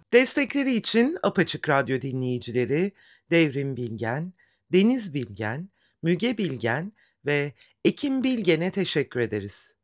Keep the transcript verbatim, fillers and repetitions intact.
Destekleri için Apaçık Radyo dinleyicileri Devrim Bilgen, Deniz Bilgen, Müge Bilgen ve Ekim Bilgen'e teşekkür ederiz.